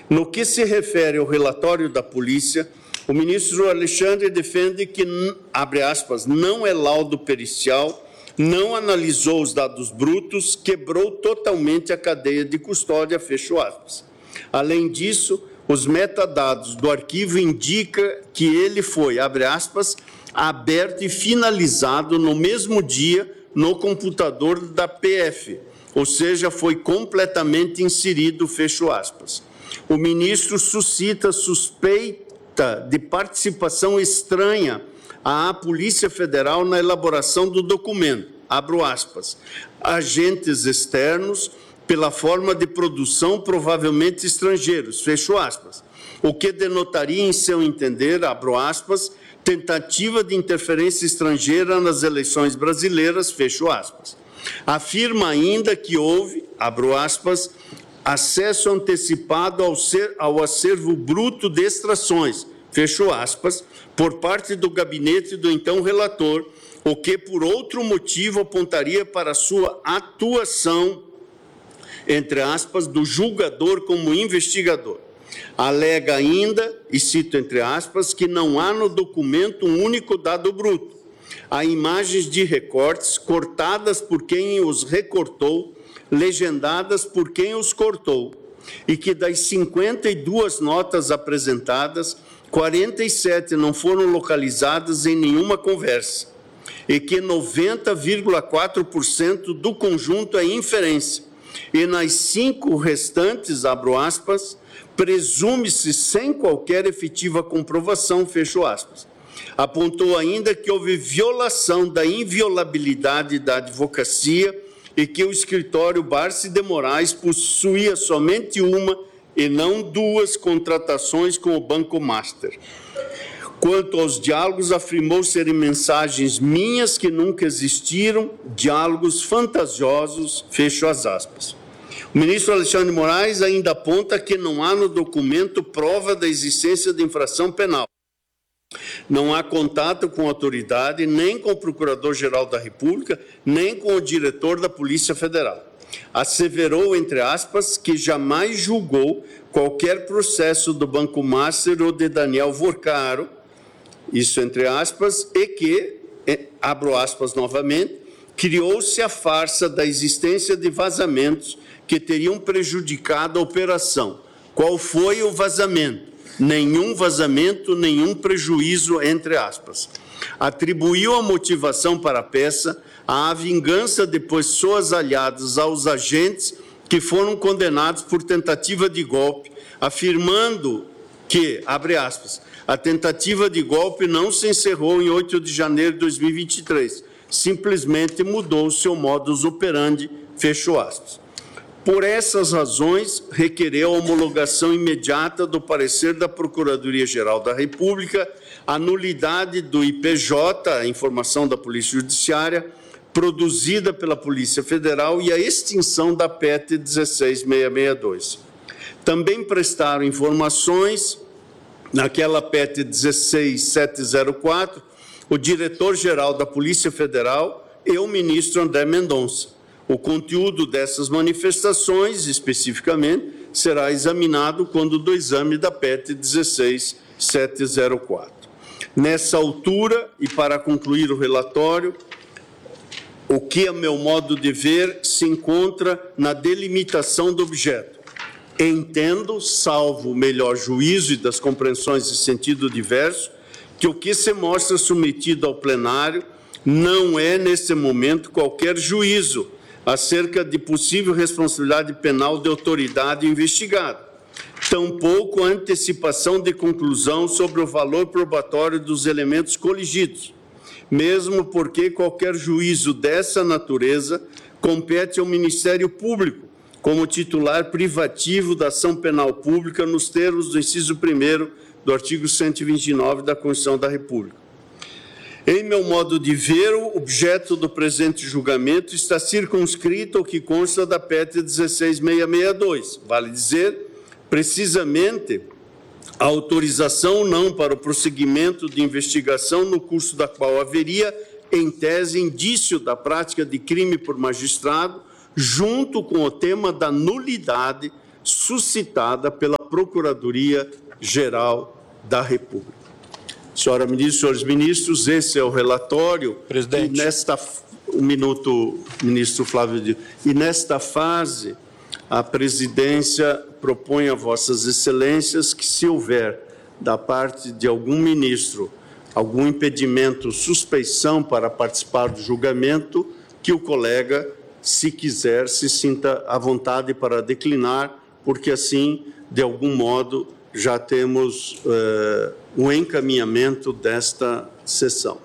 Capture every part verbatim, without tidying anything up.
No que se refere ao relatório da polícia, o ministro Alexandre defende que, abre aspas, não é laudo pericial, não analisou os dados brutos, quebrou totalmente a cadeia de custódia, fecho aspas. Além disso, os metadados do arquivo indicam que ele foi, abre aspas, aberto e finalizado no mesmo dia no computador da P F, ou seja, foi completamente inserido, fecho aspas. O ministro suscita suspeita de participação estranha à Polícia Federal na elaboração do documento, abro aspas, agentes externos pela forma de produção provavelmente estrangeiros, fecho aspas, o que denotaria, em seu entender, abro aspas, tentativa de interferência estrangeira nas eleições brasileiras, fecho aspas. Afirma ainda que houve, abro aspas, acesso antecipado ao, ser, ao acervo bruto de extrações, fecho aspas, por parte do gabinete do então relator, o que por outro motivo apontaria para sua atuação, entre aspas, do julgador como investigador. Alega ainda, e cito entre aspas, que não há no documento um único dado bruto. Há imagens de recortes cortadas por quem os recortou, legendadas por quem os cortou, e que das cinquenta e duas notas apresentadas, quarenta e sete não foram localizadas em nenhuma conversa, e que noventa vírgula quatro por cento do conjunto é inferência, e nas cinco restantes, abro aspas, presume-se sem qualquer efetiva comprovação, fecho aspas. Apontou ainda que houve violação da inviolabilidade da advocacia e que o escritório Barsi de Moraes possuía somente uma e não duas contratações com o Banco Master. Quanto aos diálogos, afirmou serem mensagens minhas que nunca existiram, diálogos fantasiosos, fecho as aspas. O ministro Alexandre de Moraes ainda aponta que não há no documento prova da existência de infração penal. Não há contato com a autoridade, nem com o Procurador-Geral da República, nem com o diretor da Polícia Federal. Asseverou, entre aspas, que jamais julgou qualquer processo do Banco Master ou de Daniel Vorcaro, isso entre aspas, e que, abro aspas novamente, criou-se a farsa da existência de vazamentos que teriam prejudicado a operação. Qual foi o vazamento? Nenhum vazamento, nenhum prejuízo, entre aspas. Atribuiu a motivação para a peça à vingança de pessoas aliadas aos agentes que foram condenados por tentativa de golpe, afirmando que, abre aspas, a tentativa de golpe não se encerrou em oito de janeiro de dois mil e vinte e três, simplesmente mudou seu modus operandi, fecho aspas. Por essas razões, requereu a homologação imediata do parecer da Procuradoria-Geral da República, a nulidade do I P J, a informação da Polícia Judiciária, produzida pela Polícia Federal, e a extinção da P E T dezesseis mil seiscentos e sessenta e dois. Também prestaram informações, naquela P E T dezesseis mil setecentos e quatro, o diretor-geral da Polícia Federal e o ministro André Mendonça. O conteúdo dessas manifestações, especificamente, será examinado quando do exame da P E T dezesseis mil setecentos e quatro. Nessa altura, e para concluir o relatório, o que, a meu modo de ver, se encontra na delimitação do objeto. Entendo, salvo o melhor juízo e das compreensões de sentido diverso, que o que se mostra submetido ao plenário não é, nesse momento, qualquer juízo acerca de possível responsabilidade penal de autoridade investigada, tampouco a antecipação de conclusão sobre o valor probatório dos elementos coligidos, mesmo porque qualquer juízo dessa natureza compete ao Ministério Público, como titular privativo da ação penal pública nos termos do inciso primeiro do artigo cento e vinte e nove da Constituição da República. Em meu modo de ver, o objeto do presente julgamento está circunscrito ao que consta da P E T dezesseis mil seiscentos e sessenta e dois, vale dizer, precisamente, a autorização não para o prosseguimento de investigação no curso da qual haveria, em tese, indício da prática de crime por magistrado, junto com o tema da nulidade suscitada pela Procuradoria-Geral da República. Senhora ministra, senhores ministros, esse é o relatório. Presidente. E nesta, um minuto, ministro Flávio Dino. E nesta fase, a presidência propõe a vossas excelências que, se houver da parte de algum ministro algum impedimento, suspeição para participar do julgamento, que o colega, se quiser, se sinta à vontade para declinar, porque assim, de algum modo, já temos uh, o encaminhamento desta sessão.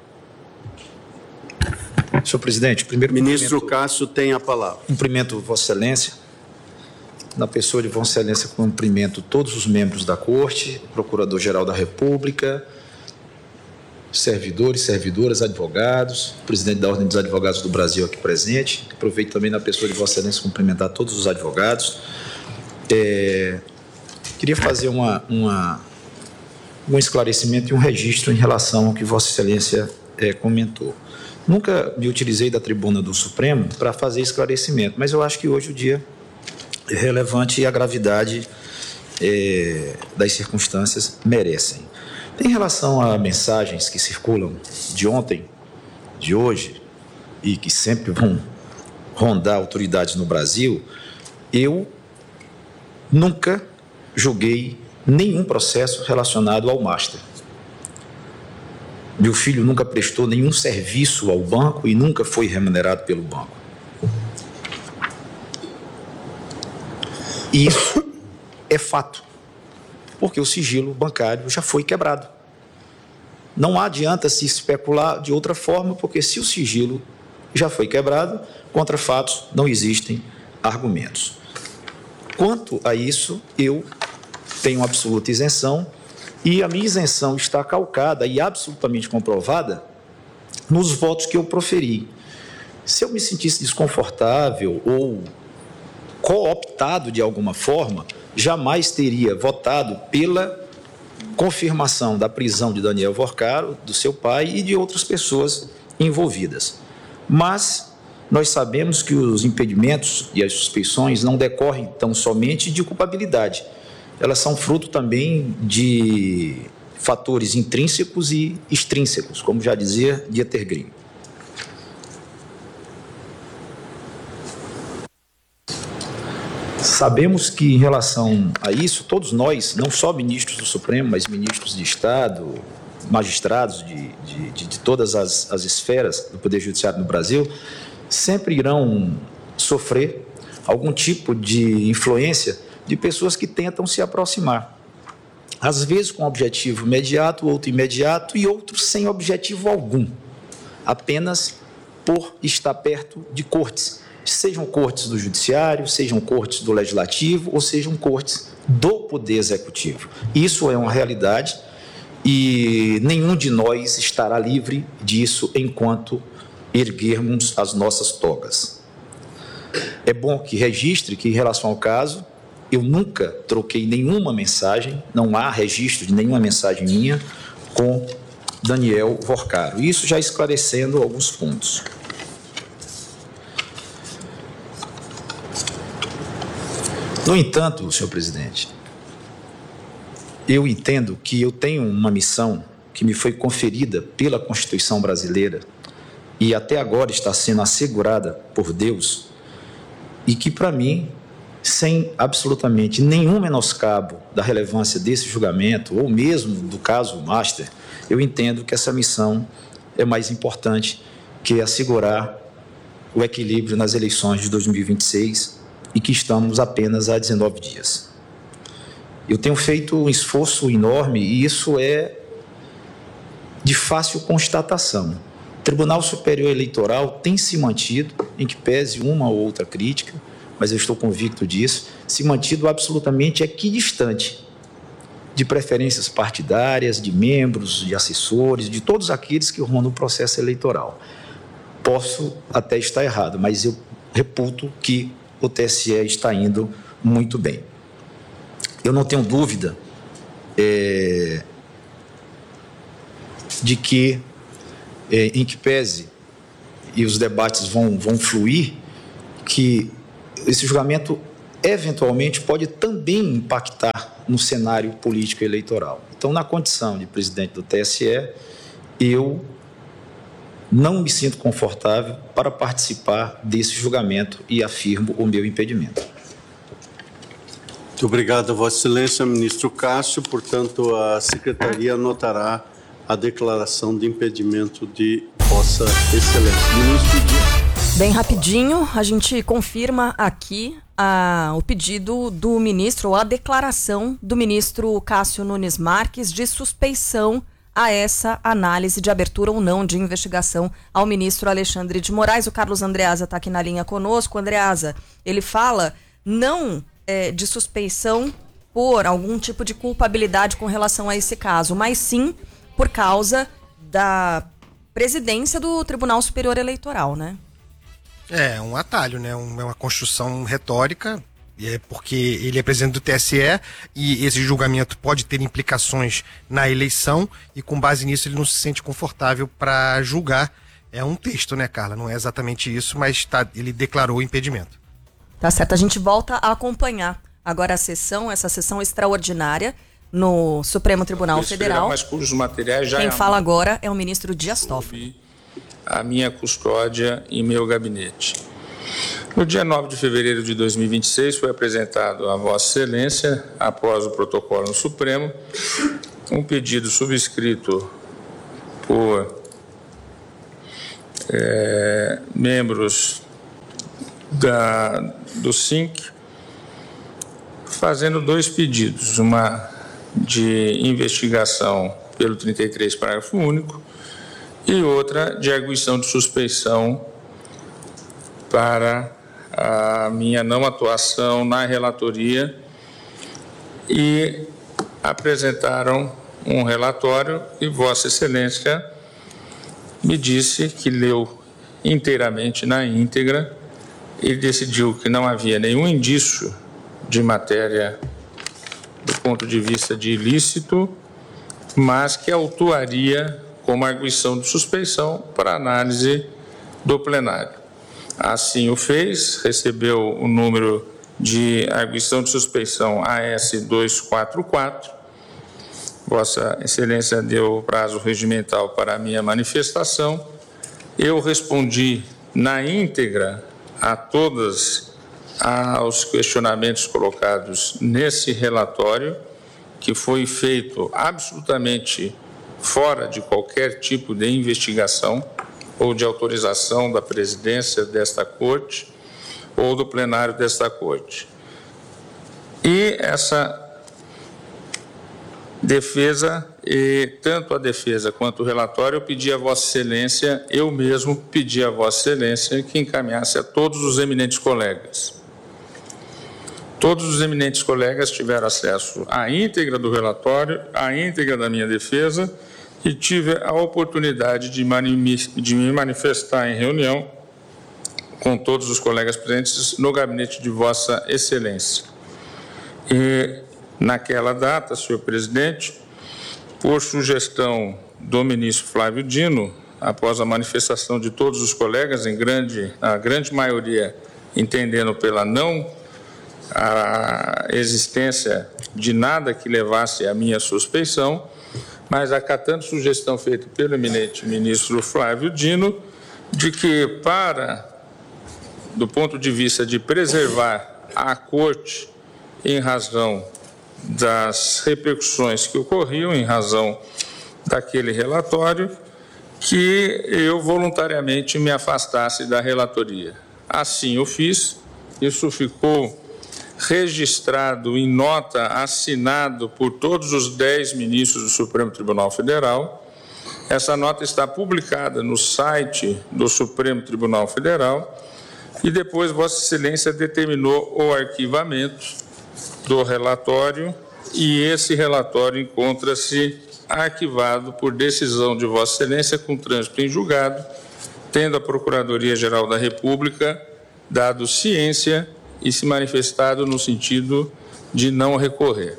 Senhor presidente, primeiro ministro Cássio tem a palavra. Cumprimento Vossa Excelência. Na pessoa de Vossa Excelência, cumprimento todos os membros da Corte, Procurador-Geral da República, servidores, servidoras, advogados, presidente da Ordem dos Advogados do Brasil aqui presente. Aproveito também na pessoa de Vossa Excelência cumprimentar todos os advogados. É, queria fazer uma, uma, um esclarecimento e um registro em relação ao que Vossa Excelência é, comentou. Nunca me utilizei da tribuna do Supremo para fazer esclarecimento, mas eu acho que hoje o dia é relevante e a gravidade é, das circunstâncias merecem. Em relação a mensagens que circulam de ontem, de hoje, e que sempre vão rondar autoridades no Brasil, eu nunca julguei nenhum processo relacionado ao Master. Meu filho nunca prestou nenhum serviço ao banco e nunca foi remunerado pelo banco. Isso é fato, porque o sigilo bancário já foi quebrado. Não adianta se especular de outra forma, porque se o sigilo já foi quebrado, contra fatos não existem argumentos. Quanto a isso, eu tenho absoluta isenção, e a minha isenção está calcada e absolutamente comprovada nos votos que eu proferi. Se eu me sentisse desconfortável ou cooptado de alguma forma, jamais teria votado pela confirmação da prisão de Daniel Vorcaro, do seu pai e de outras pessoas envolvidas. Mas nós sabemos que os impedimentos e as suspeições não decorrem tão somente de culpabilidade. Elas são fruto também de fatores intrínsecos e extrínsecos, como já dizia Dieter Grimm. Sabemos que, em relação a isso, todos nós, não só ministros do Supremo, mas ministros de Estado, magistrados de, de, de, de todas as, as esferas do Poder Judiciário no Brasil, sempre irão sofrer algum tipo de influência de pessoas que tentam se aproximar. Às vezes com objetivo imediato, outro imediato e outros sem objetivo algum, apenas por estar perto de cortes. Sejam cortes do Judiciário, sejam cortes do Legislativo ou sejam cortes do Poder Executivo. Isso é uma realidade e nenhum de nós estará livre disso enquanto erguermos as nossas togas. É bom que registre que, em relação ao caso, eu nunca troquei nenhuma mensagem, não há registro de nenhuma mensagem minha com Daniel Vorcaro. Isso já esclarecendo alguns pontos. No entanto, senhor presidente, eu entendo que eu tenho uma missão que me foi conferida pela Constituição brasileira e até agora está sendo assegurada por Deus e que, para mim, sem absolutamente nenhum menoscabo da relevância desse julgamento ou mesmo do caso Master, eu entendo que essa missão é mais importante que assegurar o equilíbrio nas eleições de dois mil e vinte e seis e que estamos apenas há dezenove dias. Eu tenho feito um esforço enorme e isso é de fácil constatação. O Tribunal Superior Eleitoral tem se mantido, em que pese uma ou outra crítica, mas eu estou convicto disso, se mantido absolutamente equidistante de preferências partidárias, de membros, de assessores, de todos aqueles que rondam o processo eleitoral. Posso até estar errado, mas eu reputo que o T S E está indo muito bem. Eu não tenho dúvida é, de que, é, em que pese, e os debates vão, vão fluir, que esse julgamento eventualmente pode também impactar no cenário político eleitoral. Então, na condição de presidente do T S E, eu não me sinto confortável para participar desse julgamento e afirmo o meu impedimento. Muito obrigado, Vossa Excelência, ministro Cássio. Portanto, a Secretaria anotará a declaração de impedimento de Vossa Excelência. Ministro Dias. Bem rapidinho, a gente confirma aqui a, o pedido do ministro, ou a declaração do ministro Cássio Nunes Marques de suspeição a essa análise de abertura ou não de investigação ao ministro Alexandre de Moraes. O Carlos Andreasa está aqui na linha conosco. Andreasa, ele fala não é, de suspeição por algum tipo de culpabilidade com relação a esse caso, mas sim por causa da presidência do Tribunal Superior Eleitoral, né? É um atalho, né? Um, é uma construção retórica, é porque ele é presidente do T S E e esse julgamento pode ter implicações na eleição e com base nisso ele não se sente confortável para julgar. É um texto, né, Carla? Não é exatamente isso, mas tá, ele declarou o impedimento. Tá certo, a gente volta a acompanhar agora a sessão, essa sessão extraordinária no Supremo Tribunal Federal. Mas cujos materiais já Quem é fala agora é o ministro Dias Toffoli. A minha custódia em meu gabinete. No dia nove de fevereiro de dois mil e vinte e seis, foi apresentado a Vossa Excelência, após o protocolo no Supremo, um pedido subscrito por é, membros da, do S I N C, fazendo dois pedidos, uma de investigação pelo trinta e três, parágrafo único, e outra de arguição de suspeição para a minha não atuação na relatoria, e apresentaram um relatório e Vossa Excelência me disse que leu inteiramente na íntegra e decidiu que não havia nenhum indício de matéria do ponto de vista de ilícito, mas que autuaria como arguição de suspeição para análise do plenário. Assim o fez, recebeu o número de arguição de suspeição A S duzentos e quarenta e quatro. Vossa Excelência deu o prazo regimental para a minha manifestação. Eu respondi na íntegra a todos os questionamentos colocados nesse relatório, que foi feito absolutamente fora de qualquer tipo de investigação ou de autorização da presidência desta Corte ou do plenário desta Corte. E essa defesa, e tanto a defesa quanto o relatório, eu pedi a Vossa Excelência, eu mesmo pedi a Vossa Excelência que encaminhasse a todos os eminentes colegas. Todos os eminentes colegas tiveram acesso à íntegra do relatório, à íntegra da minha defesa, e tive a oportunidade de, de me manifestar em reunião com todos os colegas presentes no gabinete de Vossa Excelência. E, naquela data, senhor presidente, por sugestão do ministro Flávio Dino, após a manifestação de todos os colegas, em grande, a grande maioria entendendo pela não a existência de nada que levasse à minha suspeição, mas acatando sugestão feita pelo eminente ministro Flávio Dino, de que, para, do ponto de vista de preservar a Corte em razão das repercussões que ocorriam, em razão daquele relatório, que eu voluntariamente me afastasse da relatoria. Assim eu fiz, isso ficou registrado em nota, assinado por todos os dez ministros do Supremo Tribunal Federal. Essa nota está publicada no site do Supremo Tribunal Federal e depois Vossa Excelência determinou o arquivamento do relatório e esse relatório encontra-se arquivado por decisão de Vossa Excelência com trânsito em julgado, tendo a Procuradoria-Geral da República dado ciência e se manifestado no sentido de não recorrer.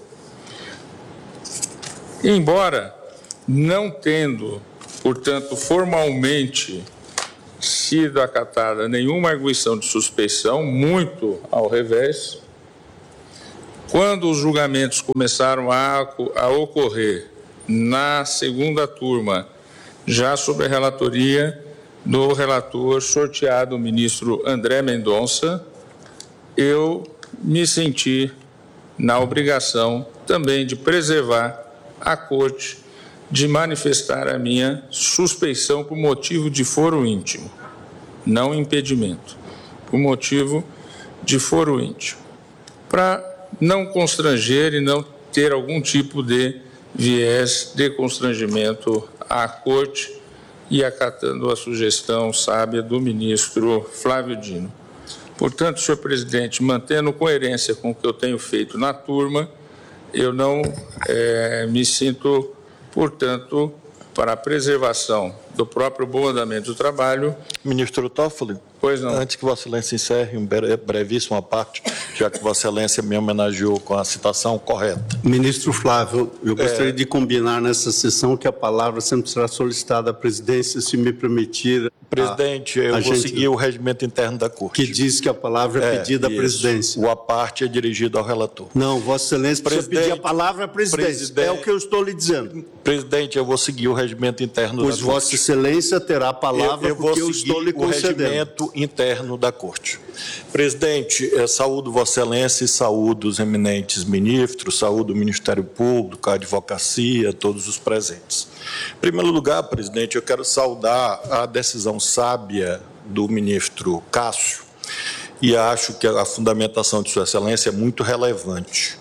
Embora não tendo, portanto, formalmente sido acatada nenhuma arguição de suspeição, muito ao revés, Quando os julgamentos começaram a, a ocorrer na segunda turma, já sob a relatoria do relator sorteado, o ministro André Mendonça, eu me senti na obrigação também de preservar a Corte, de manifestar a minha suspeição por motivo de foro íntimo, não impedimento, por motivo de foro íntimo, para não constranger e não ter algum tipo de viés de constrangimento à Corte e acatando a sugestão sábia do ministro Flávio Dino. Portanto, senhor presidente, mantendo coerência com o que eu tenho feito na turma, eu não é, me sinto, portanto, para a preservação do próprio bom andamento do trabalho. Ministro Toffoli, pois não. Antes que Vossa Excelência encerre um brevíssima parte, já que Vossa Excelência me homenageou com a citação correta. Ministro Flávio, eu gostaria é... de combinar nessa sessão que a palavra sempre será solicitada à presidência, se me permitir. Presidente, a, eu a vou gente... seguir o regimento interno da Corte. Que diz que a palavra é, é pedida isso. à presidência. O à parte é dirigido ao relator. Não, Vossa Excelência precisa pedir a palavra à presidência. Presidente... É o que eu estou lhe dizendo. Presidente, eu vou seguir o regimento interno pois da Corte. Vossa Excelência terá a palavra eu, eu porque vou eu estou lhe concedendo. O regimento interno da Corte. Presidente, eh, saúdo Vossa Excelência e saúdo os eminentes ministros, saúdo o Ministério Público, a advocacia, todos os presentes. Em primeiro lugar, presidente, eu quero saudar a decisão sábia do ministro Cássio e acho que a fundamentação de Sua Excelência é muito relevante.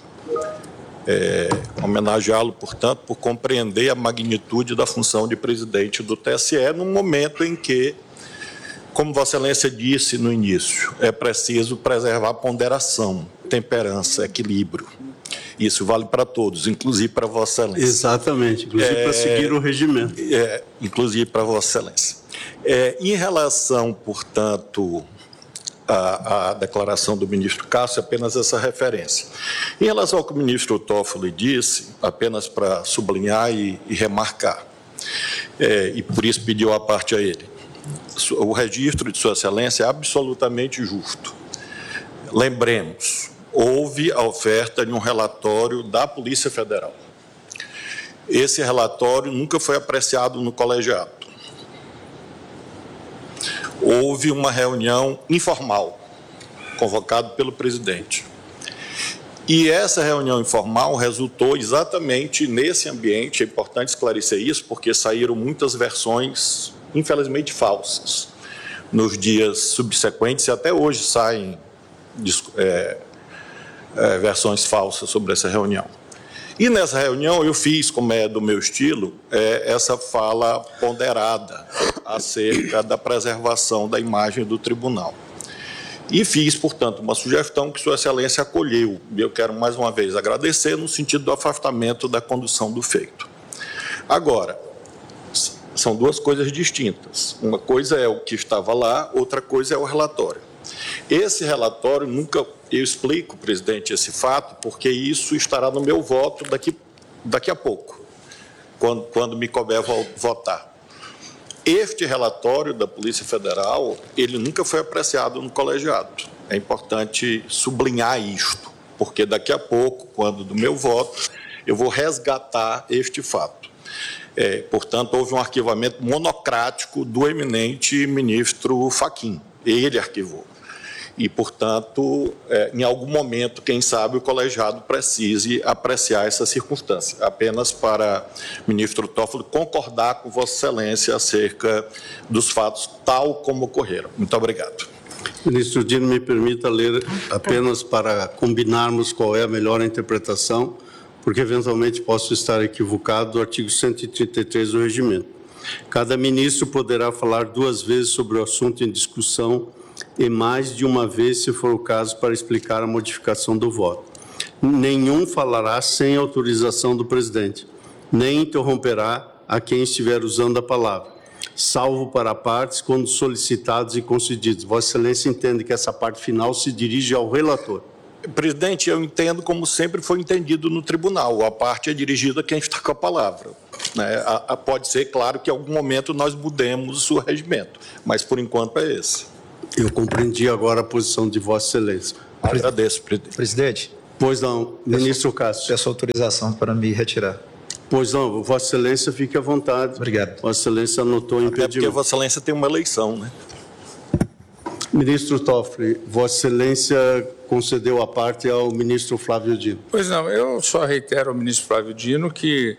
É, homenageá-lo, portanto, por compreender a magnitude da função de presidente do T S E num momento em que, como Vossa Excelência disse no início, é preciso preservar a ponderação, temperança, equilíbrio. Isso vale para todos, inclusive para Vossa Excelência. Exatamente, inclusive é, para seguir o regimento. É, inclusive para Vossa Excelência. É, em relação, portanto, à, à declaração do ministro Cássio, apenas essa referência. Em relação ao que o ministro Toffoli disse, apenas para sublinhar e, e remarcar, é, e por isso pediu a parte a ele, o registro de Sua Excelência é absolutamente justo. Lembremos, houve a oferta de um relatório da Polícia Federal. Esse relatório nunca foi apreciado no colegiado. Houve uma reunião informal, convocada pelo presidente. E essa reunião informal resultou exatamente nesse ambiente, é importante esclarecer isso, porque saíram muitas versões, infelizmente, falsas. Nos dias subsequentes, e até hoje saem é, é, versões falsas sobre essa reunião. E nessa reunião eu fiz, como é do meu estilo, é, essa fala ponderada acerca da preservação da imagem do tribunal. E fiz, portanto, uma sugestão que Sua Excelência acolheu. E eu quero, mais uma vez, agradecer no sentido do afastamento da condução do feito. Agora, são duas coisas distintas. Uma coisa é o que estava lá, outra coisa é o relatório. Esse relatório nunca... Eu explico, presidente, esse fato, porque isso estará no meu voto daqui, daqui a pouco, quando, quando me couber votar. Este relatório da Polícia Federal, ele nunca foi apreciado no colegiado. É importante sublinhar isto, porque daqui a pouco, quando do meu voto, eu vou resgatar este fato. É, portanto, houve um arquivamento monocrático do eminente ministro Fachin. Ele arquivou. E, portanto, é, em algum momento, quem sabe, o colegiado precise apreciar essa circunstância. Apenas para o ministro Toffoli concordar com Vossa Excelência acerca dos fatos tal como ocorreram. Muito obrigado. Ministro Dino, me permita ler apenas para combinarmos qual é a melhor interpretação, porque eventualmente posso estar equivocado, do artigo cento e trinta e três do regimento. Cada ministro poderá falar duas vezes sobre o assunto em discussão e mais de uma vez, se for o caso, para explicar a modificação do voto. Nenhum falará sem autorização do presidente, nem interromperá a quem estiver usando a palavra, salvo para partes quando solicitados e concedidos. Vossa Excelência entende que essa parte final se dirige ao relator. Presidente, eu entendo como sempre foi entendido no tribunal. A parte é dirigida a quem está com a palavra. Né? A, a, pode ser, claro, que em algum momento nós mudemos o regimento, mas por enquanto é esse. Eu compreendi agora a posição de Vossa Excelência. Agradeço, presidente. Presidente, Pois não, ministro Cássio. Peço autorização para me retirar. Pois não, Vossa Excelência, fique à vontade. Obrigado. Vossa Excelência anotou o impedimento. É porque Vossa Excelência tem uma eleição, né? Ministro Toffoli, Vossa Excelência concedeu a parte ao ministro Flávio Dino. Pois não, eu só reitero ao ministro Flávio Dino que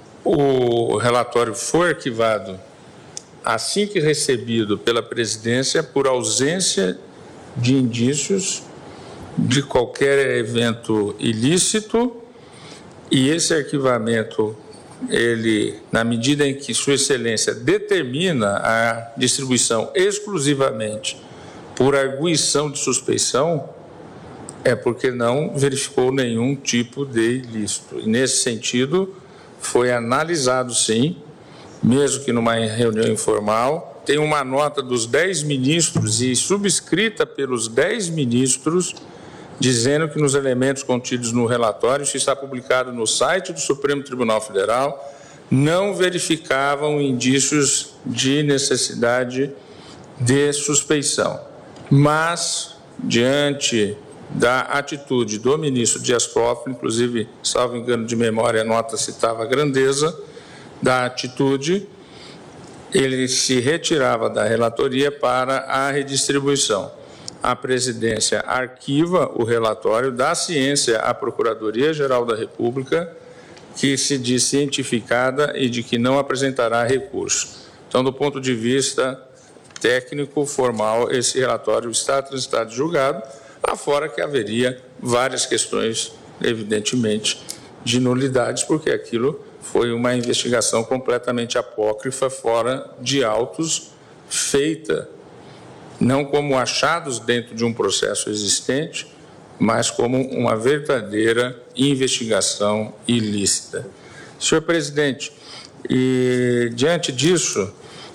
o relatório foi arquivado assim que recebido pela presidência por ausência de indícios de qualquer evento ilícito, e esse arquivamento, ele, na medida em que Sua Excelência determina a distribuição exclusivamente por arguição de suspeição, é porque não verificou nenhum tipo de ilícito. E, nesse sentido, foi analisado, sim, mesmo que numa reunião informal. Tem uma nota dos dez ministros e subscrita pelos dez ministros, dizendo que nos elementos contidos no relatório, isso está publicado no site do Supremo Tribunal Federal, não verificavam indícios de necessidade de suspeição. Mas, diante da atitude do ministro Dias Toffoli, inclusive, salvo engano de memória, a nota citava a grandeza da atitude, ele se retirava da relatoria para a redistribuição. A presidência arquiva o relatório, dá ciência à Procuradoria-Geral da República, que se diz cientificada e de que não apresentará recurso. Então, do ponto de vista técnico, formal, esse relatório está transitado e julgado, afora que haveria várias questões, evidentemente, de nulidades, porque aquilo foi uma investigação completamente apócrifa, fora de autos, feita não como achados dentro de um processo existente, mas como uma verdadeira investigação ilícita. Senhor presidente, e diante disso,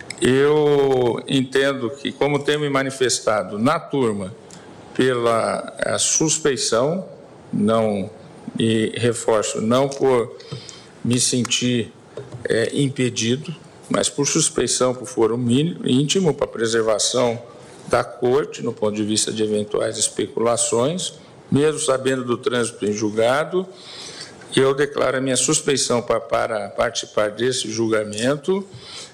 eu entendo que, como tenho me manifestado na turma pela a suspeição, não, e reforço, não por me sentir é, impedido, mas por suspeição, por foro mínimo, íntimo, para preservação da Corte, no ponto de vista de eventuais especulações, mesmo sabendo do trânsito em julgado, eu declaro a minha suspeição para, para participar desse julgamento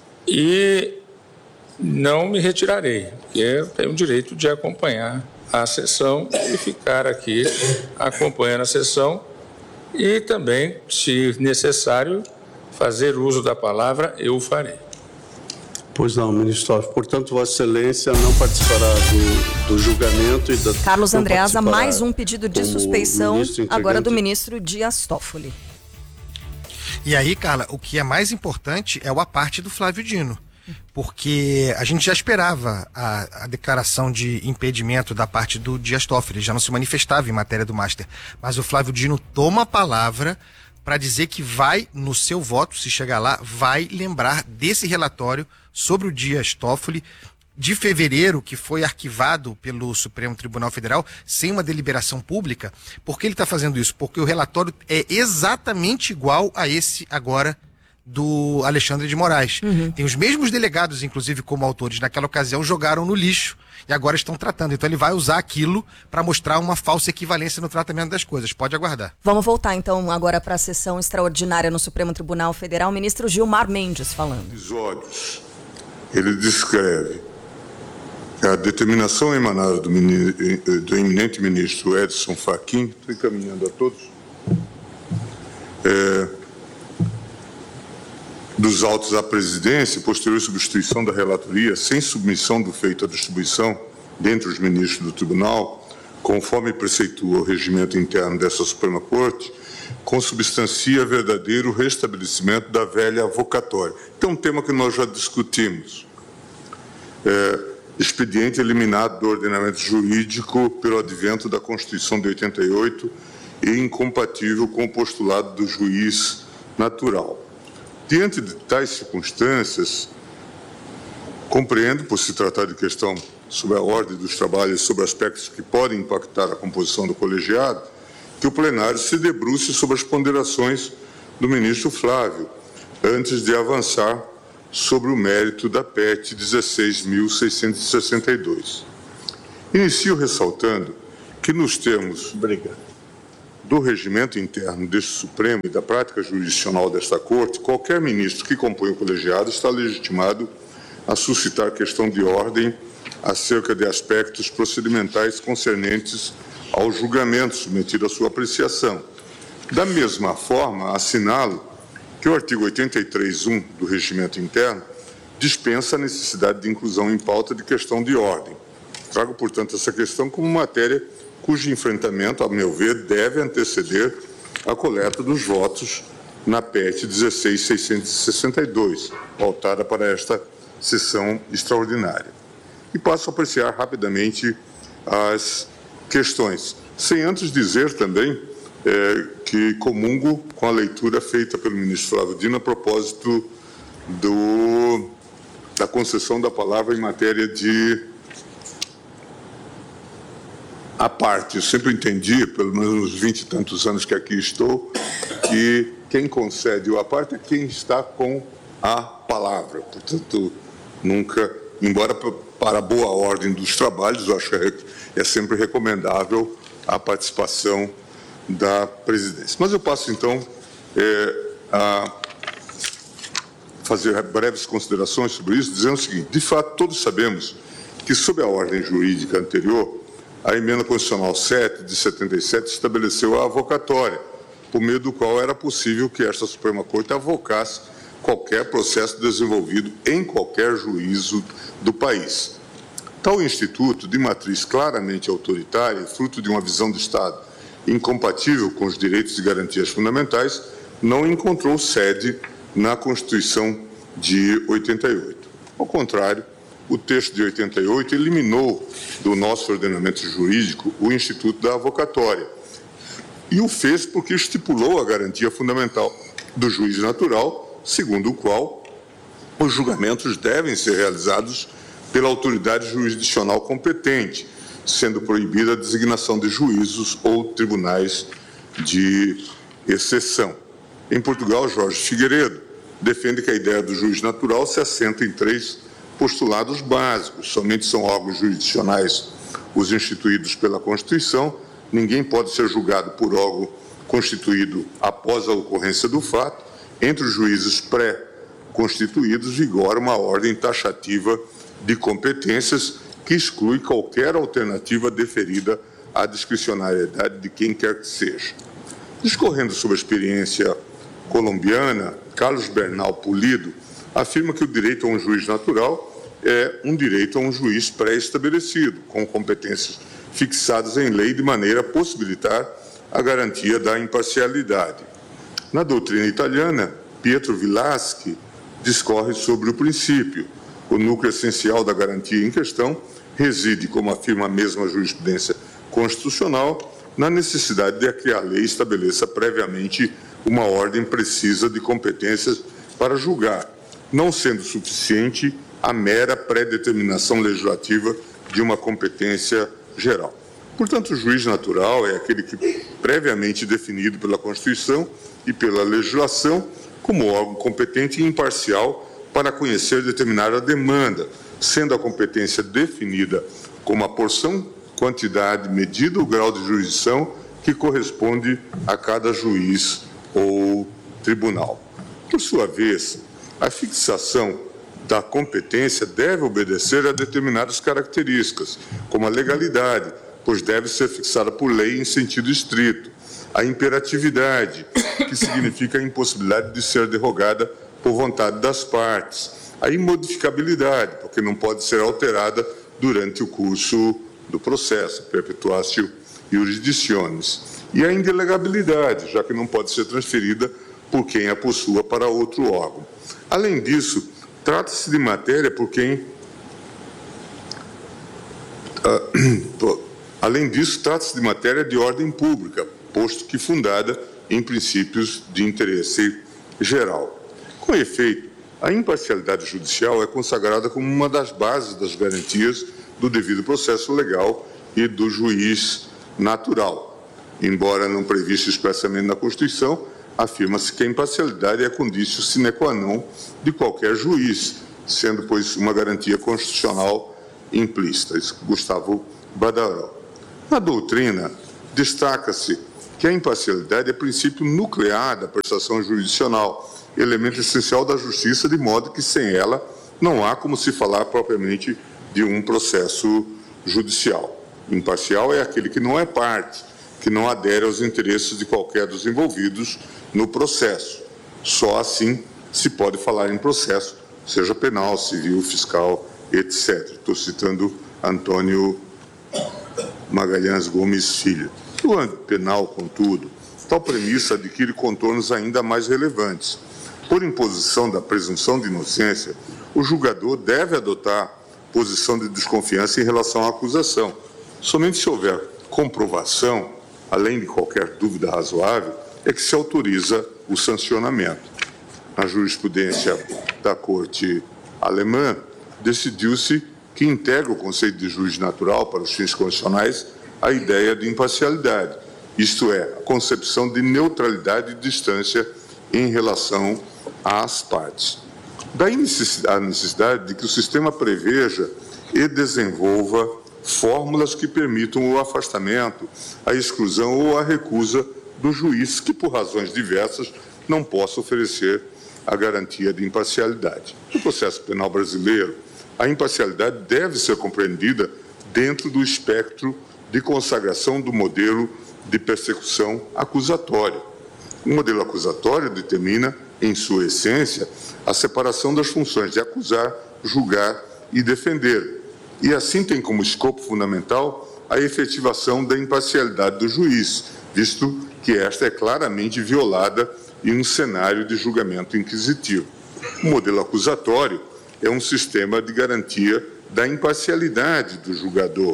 e não me retirarei, porque eu tenho o direito de acompanhar a sessão e ficar aqui acompanhando a sessão e também, se necessário, fazer uso da palavra, eu o farei. Pois não, ministro Toffoli. Portanto, Vossa Excelência não participará do, do julgamento e da... Carlos Andreasa, mais um pedido de suspeição, agora do ministro Dias Toffoli. E aí, Carla, o que é mais importante é o aparte do Flávio Dino. Porque a gente já esperava a, a declaração de impedimento da parte do Dias Toffoli, já não se manifestava em matéria do Master. Mas o Flávio Dino toma a palavra para dizer que vai, no seu voto, se chegar lá, vai lembrar desse relatório sobre o Dias Toffoli de fevereiro, que foi arquivado pelo Supremo Tribunal Federal sem uma deliberação pública. Por que ele está fazendo isso? Porque o relatório é exatamente igual a esse agora do Alexandre de Moraes. Uhum. Tem os mesmos delegados, inclusive como autores, naquela ocasião jogaram no lixo e agora estão tratando. Então ele vai usar aquilo para mostrar uma falsa equivalência no tratamento das coisas. Pode aguardar. Vamos voltar então agora para a sessão extraordinária no Supremo Tribunal Federal. O ministro Gilmar Mendes falando. Episódios. Ele descreve a determinação emanada do, do eminente ministro Edson Fachin, estou encaminhando a todos, é, dos autos à presidência e posterior substituição da relatoria, sem submissão do feito à distribuição dentre os ministros do tribunal, conforme preceitua o regimento interno dessa Suprema Corte, consubstancia verdadeiro restabelecimento da velha avocatória. Que é um tema que nós já discutimos. É, expediente eliminado do ordenamento jurídico pelo advento da Constituição de oitenta e oito e incompatível com o postulado do juiz natural. Diante de tais circunstâncias, compreendo, por se tratar de questão sobre a ordem dos trabalhos, sobre aspectos que podem impactar a composição do colegiado, que o plenário se debruce sobre as ponderações do ministro Flávio, antes de avançar sobre o mérito da P E T dezesseis mil seiscentos e sessenta e dois. Inicio ressaltando que nos termos... Obrigado. do regimento interno deste Supremo e da prática jurisdicional desta Corte, qualquer ministro que compõe o colegiado está legitimado a suscitar questão de ordem acerca de aspectos procedimentais concernentes ao julgamento submetido à sua apreciação. Da mesma forma, assinalo que o artigo oitenta e três, um do regimento interno dispensa a necessidade de inclusão em pauta de questão de ordem. Trago, portanto, essa questão como matéria cujo enfrentamento, a meu ver, deve anteceder a coleta dos votos na P E T dezesseis mil seiscentos e sessenta e dois, pautada para esta sessão extraordinária. E passo a apreciar rapidamente as questões, sem antes dizer também é, que comungo com a leitura feita pelo ministro Flávio Dino a propósito do, da concessão da palavra em matéria de à parte. Eu sempre entendi, pelo menos nos vinte e tantos anos que aqui estou, que quem concede o à parte é quem está com a palavra. Portanto, nunca, embora para a boa ordem dos trabalhos, eu acho que é sempre recomendável a participação da presidência. Mas eu passo, então, é, a fazer breves considerações sobre isso, dizendo o seguinte: de fato, todos sabemos que, sob a ordem jurídica anterior, a emenda constitucional sete de setenta e sete estabeleceu a avocatória, por meio do qual era possível que esta Suprema Corte avocasse qualquer processo desenvolvido em qualquer juízo do país. Tal instituto, de matriz claramente autoritária, fruto de uma visão do Estado incompatível com os direitos e garantias fundamentais, não encontrou sede na Constituição de oitenta e oito. Ao contrário, o texto de oitenta e oito eliminou do nosso ordenamento jurídico o instituto da avocatória e o fez porque estipulou a garantia fundamental do juiz natural, segundo o qual os julgamentos devem ser realizados pela autoridade jurisdicional competente, sendo proibida a designação de juízos ou tribunais de exceção. Em Portugal, Jorge Figueiredo defende que a ideia do juiz natural se assenta em três postulados básicos. Somente são órgãos jurisdicionais os instituídos pela Constituição, ninguém pode ser julgado por órgão constituído após a ocorrência do fato, entre os juízes pré-constituídos vigora uma ordem taxativa de competências que exclui qualquer alternativa deferida à discricionariedade de quem quer que seja. Discorrendo sobre a experiência colombiana, Carlos Bernal Pulido afirma que o direito a um juiz natural é um direito a um juiz pré-estabelecido, com competências fixadas em lei de maneira a possibilitar a garantia da imparcialidade. Na doutrina italiana, Pietro Vilaschi discorre sobre o princípio. O núcleo essencial da garantia em questão reside, como afirma a mesma jurisprudência constitucional, na necessidade de que a lei estabeleça previamente uma ordem precisa de competências para julgar, não sendo suficiente a mera pré-determinação legislativa de uma competência geral. Portanto, o juiz natural é aquele que, previamente definido pela Constituição e pela legislação, como órgão competente e imparcial para conhecer determinada demanda, sendo a competência definida como a porção, quantidade, medida ou grau de jurisdição que corresponde a cada juiz ou tribunal. Por sua vez, a fixação da competência deve obedecer a determinadas características, como a legalidade, pois deve ser fixada por lei em sentido estrito, a imperatividade, que significa a impossibilidade de ser derrogada por vontade das partes, a imodificabilidade, porque não pode ser alterada durante o curso do processo, perpetuatio jurisdictionis, e a indelegabilidade, já que não pode ser transferida por quem a possua para outro órgão. Além disso, trata-se de matéria por quem... Uh, além disso, trata-se de matéria de ordem pública, posto que fundada em princípios de interesse geral. Com efeito, a imparcialidade judicial é consagrada como uma das bases das garantias do devido processo legal e do juiz natural. Embora não previsto expressamente na Constituição, afirma-se que a imparcialidade é a condício sine qua non de qualquer juiz, sendo, pois, uma garantia constitucional implícita. Isso, Gustavo Badaró. Na doutrina, destaca-se que a imparcialidade é princípio nuclear da prestação jurisdicional, elemento essencial da justiça, de modo que sem ela não há como se falar propriamente de um processo judicial. Imparcial é aquele que não é parte, que não adere aos interesses de qualquer dos envolvidos no processo. Só assim se pode falar em processo, seja penal, civil, fiscal, etcétera. Estou citando Antônio Magalhães Gomes Filho. No âmbito penal, contudo, tal premissa adquire contornos ainda mais relevantes. Por imposição da presunção de inocência, o julgador deve adotar posição de desconfiança em relação à acusação. Somente se houver comprovação, além de qualquer dúvida razoável, é que se autoriza o sancionamento. Na jurisprudência da Corte Alemã, decidiu-se que integra o conceito de juiz natural para os fins constitucionais a ideia de imparcialidade, isto é, a concepção de neutralidade e distância em relação às partes. Daí a necessidade de que o sistema preveja e desenvolva fórmulas que permitam o afastamento, a exclusão ou a recusa do juiz que, por razões diversas, não possa oferecer a garantia de imparcialidade. No processo penal brasileiro, a imparcialidade deve ser compreendida dentro do espectro de consagração do modelo de persecução acusatória. O modelo acusatório determina, em sua essência, a separação das funções de acusar, julgar e defender, e assim tem como escopo fundamental a efetivação da imparcialidade do juiz, visto que esta é claramente violada em um cenário de julgamento inquisitivo. O modelo acusatório é um sistema de garantia da imparcialidade do julgador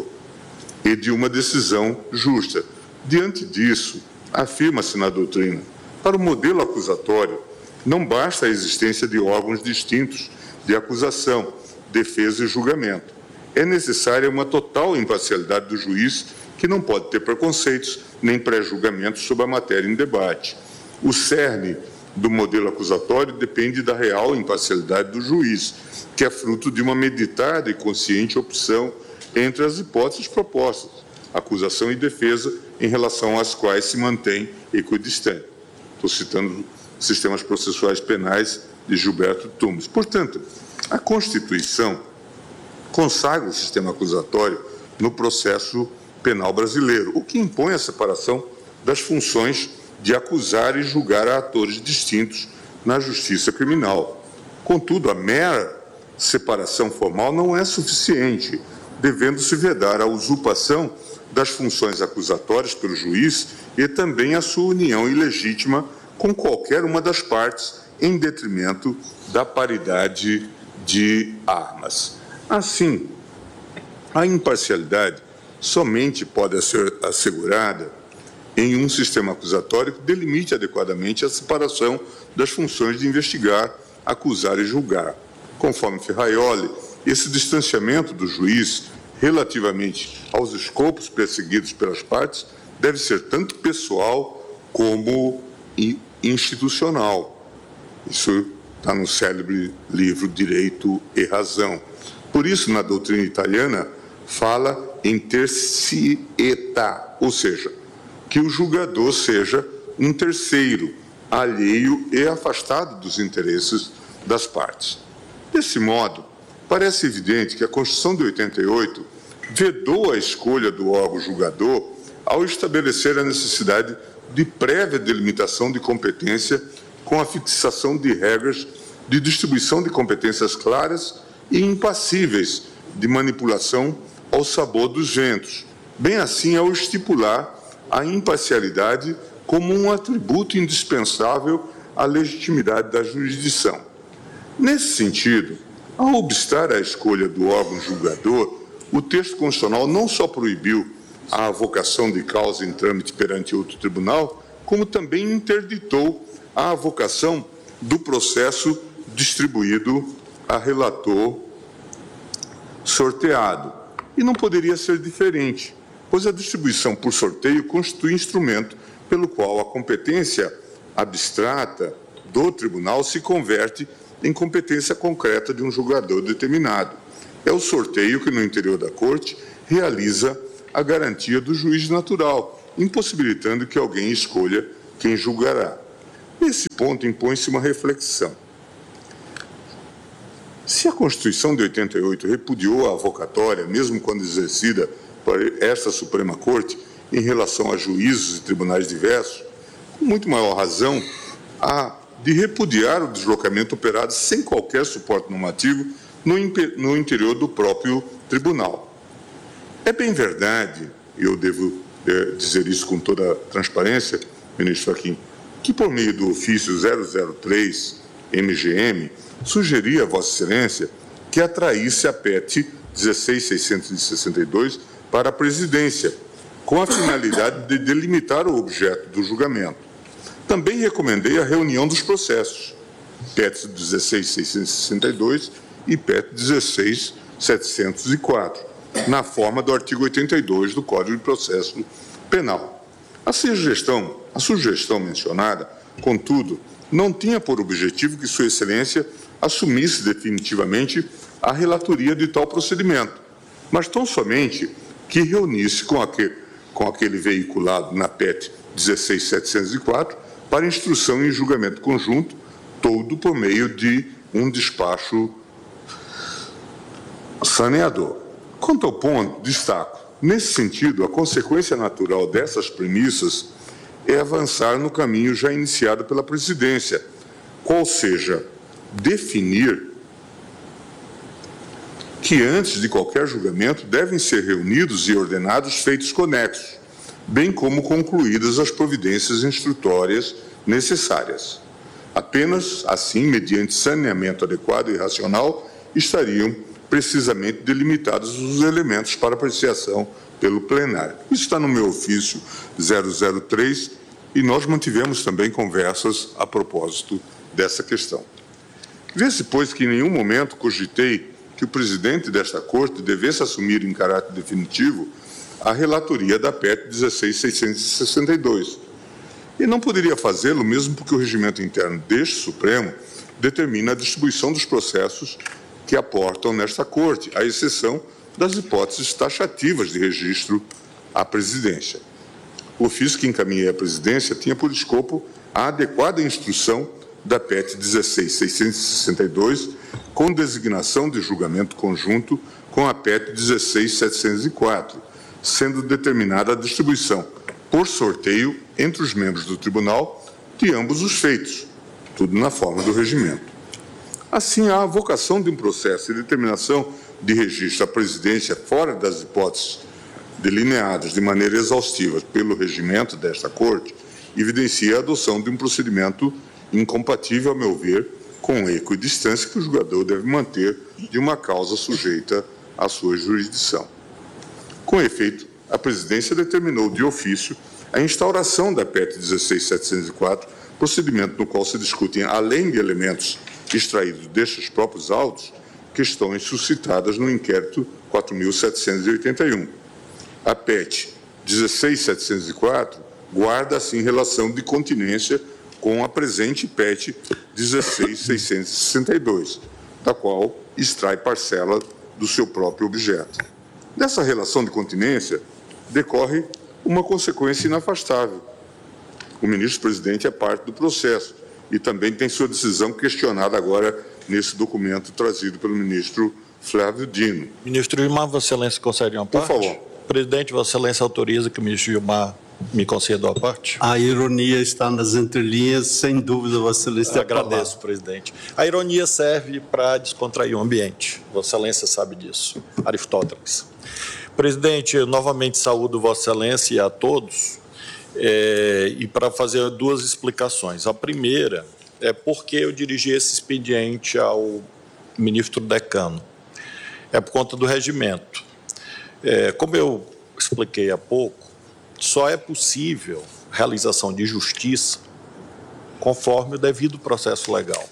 e de uma decisão justa. Diante disso, afirma-se na doutrina, para o modelo acusatório, não basta a existência de órgãos distintos de acusação, defesa e julgamento. É necessária uma total imparcialidade do juiz, que não pode ter preconceitos nem pré-julgamentos sobre a matéria em debate. O cerne do modelo acusatório depende da real imparcialidade do juiz, que é fruto de uma meditada e consciente opção entre as hipóteses propostas, acusação e defesa, em relação às quais se mantém equidistante. Estou citando sistemas processuais penais de Gilberto Tumes. Portanto, a Constituição consagra o sistema acusatório no processo penal brasileiro, o que impõe a separação das funções de acusar e julgar a atores distintos na justiça criminal. Contudo, a mera separação formal não é suficiente, devendo-se vedar a usurpação das funções acusatórias pelo juiz e também a sua união ilegítima com qualquer uma das partes, em detrimento da paridade de armas. Assim, a imparcialidade somente pode ser assegurada em um sistema acusatório que delimite adequadamente a separação das funções de investigar, acusar e julgar. Conforme Ferraioli, esse distanciamento do juiz relativamente aos escopos perseguidos pelas partes deve ser tanto pessoal como institucional. Isso está no célebre livro Direito e Razão. Por isso, na doutrina italiana, fala em terzietà, ou seja, que o julgador seja um terceiro, alheio e afastado dos interesses das partes. Desse modo, parece evidente que a Constituição de oitenta e oito vedou a escolha do órgão julgador ao estabelecer a necessidade de prévia delimitação de competência com a fixação de regras de distribuição de competências claras e impassíveis de manipulação ao sabor dos ventos, bem assim ao estipular a imparcialidade como um atributo indispensável à legitimidade da jurisdição. Nesse sentido, ao obstar a escolha do órgão julgador, o texto constitucional não só proibiu a avocação de causa em trâmite perante outro tribunal, como também interditou a avocação do processo distribuído a relator sorteado. E não poderia ser diferente, pois a distribuição por sorteio constitui instrumento pelo qual a competência abstrata do tribunal se converte em competência concreta de um julgador determinado. É o sorteio que, no interior da Corte, realiza a garantia do juiz natural, impossibilitando que alguém escolha quem julgará. Nesse ponto, impõe-se uma reflexão. Se a Constituição de oitenta e oito repudiou a avocatória, mesmo quando exercida por esta Suprema Corte, em relação a juízos e tribunais diversos, com muito maior razão, há de repudiar o deslocamento operado sem qualquer suporte normativo no, no interior do próprio tribunal. É bem verdade, e eu devo é, dizer isso com toda a transparência, ministro Fachin, que por meio do ofício zero zero três M G M, sugeria a Vossa Excelência que atraísse a P E T dezesseis mil seiscentos e sessenta e dois para a presidência, com a finalidade de delimitar o objeto do julgamento. Também recomendei a reunião dos processos, P E T dezesseis mil seiscentos e sessenta e dois e P E T dezesseis mil setecentos e quatro, na forma do artigo oitenta e dois do Código de Processo Penal. A sugestão, a sugestão mencionada, contudo, não tinha por objetivo que Sua Excelência assumisse definitivamente a relatoria de tal procedimento, mas tão somente que reunisse com aquele, com aquele veiculado na P E T dezesseis mil setecentos e quatro para instrução em julgamento conjunto, todo por meio de um despacho saneador. Quanto ao ponto, destaco, nesse sentido, a consequência natural dessas premissas é avançar no caminho já iniciado pela presidência, qual seja, definir que antes de qualquer julgamento devem ser reunidos e ordenados feitos conexos, bem como concluídas as providências instrutórias necessárias. Apenas assim, mediante saneamento adequado e racional, estariam precisamente delimitados os elementos para apreciação pelo plenário. Isso está no meu ofício zero zero três e nós mantivemos também conversas a propósito dessa questão. Vê-se, pois, que em nenhum momento cogitei que o presidente desta Corte devesse assumir em caráter definitivo a relatoria da P E T dezesseis mil seiscentos e sessenta e dois. E não poderia fazê-lo mesmo porque o regimento interno deste Supremo determina a distribuição dos processos que aportam nesta Corte, à exceção das hipóteses taxativas de registro à presidência. O ofício que encaminhei à presidência tinha por escopo a adequada instrução da P E T dezesseis mil seiscentos e sessenta e dois, com designação de julgamento conjunto com a P E T dezesseis mil setecentos e quatro, sendo determinada a distribuição por sorteio entre os membros do tribunal de ambos os feitos, tudo na forma do regimento. Assim, a avocação de um processo e determinação de registro à presidência fora das hipóteses delineadas de maneira exaustiva pelo regimento desta Corte evidencia a adoção de um procedimento incompatível, a meu ver, com a equidistância que o julgador deve manter de uma causa sujeita à sua jurisdição. Com efeito, a presidência determinou de ofício a instauração da P E T dezesseis mil setecentos e quatro, procedimento no qual se discutem, além de elementos extraídos destes próprios autos, questões suscitadas no inquérito quatro mil setecentos e oitenta e um. A P E T dezesseis mil setecentos e quatro guarda, assim, relação de continência com a presente P E T dezesseis mil seiscentos e sessenta e dois, da qual extrai parcela do seu próprio objeto. Dessa relação de continência decorre uma consequência inafastável. O ministro-presidente é parte do processo e também tem sua decisão questionada agora nesse documento trazido pelo ministro Flávio Dino. Ministro Gilmar, Vossa Excelência concede uma parte? Por favor. Presidente, Vossa Excelência autoriza que o ministro Gilmar me conceda uma parte? A ironia está nas entrelinhas, sem dúvida, Vossa Excelência. Agradeço, presidente. A ironia serve para descontrair o ambiente. Vossa Excelência sabe disso. Aristóteles. Presidente, eu novamente saúdo Vossa Excelência e a todos, é, e para fazer duas explicações. A primeira é porque eu dirigi esse expediente ao ministro decano. É por conta do regimento. É, como eu expliquei há pouco, só é possível realização de justiça conforme o devido processo legal.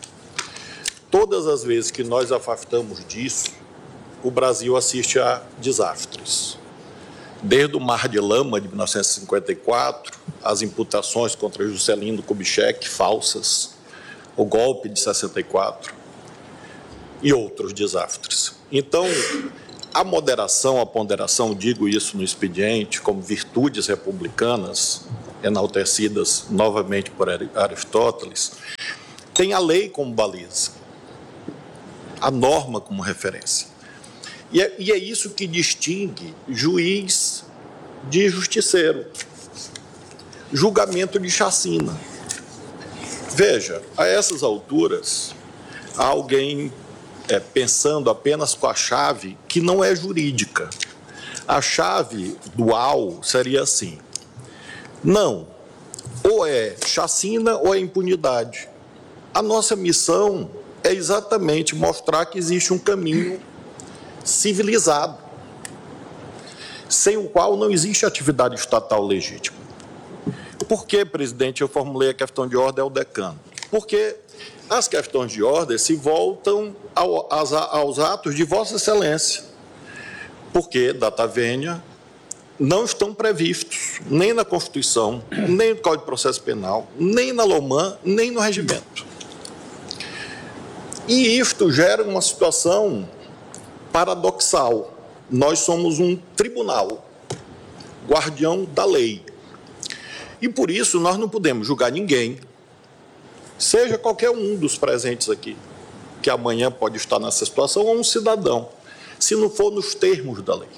Todas as vezes que nós afastamos disso, o Brasil assiste a desastres. Desde o Mar de Lama, de mil novecentos e cinquenta e quatro, as imputações contra Juscelino Kubitschek, falsas, o golpe de sessenta e quatro e outros desastres. Então, a moderação, a ponderação, digo isso no expediente, como virtudes republicanas, enaltecidas novamente por Aristóteles, tem a lei como baliza, a norma como referência. E é, e é isso que distingue juiz de justiceiro. Julgamento de chacina. Veja, a essas alturas, há alguém é, pensando apenas com a chave que não é jurídica. A chave dual seria assim: não, ou é chacina ou é impunidade. A nossa missão é exatamente mostrar que existe um caminho civilizado, sem o qual não existe atividade estatal legítima. Por que, presidente, eu formulei a questão de ordem ao decano? Porque as questões de ordem se voltam ao, aos, aos atos de Vossa Excelência, porque, data vênia, não estão previstos nem na Constituição, nem no Código de Processo Penal, nem na LOMAN, nem no regimento. E isto gera uma situação paradoxal. Nós somos um tribunal, guardião da lei. E por isso nós não podemos julgar ninguém, seja qualquer um dos presentes aqui, que amanhã pode estar nessa situação, ou um cidadão, se não for nos termos da lei.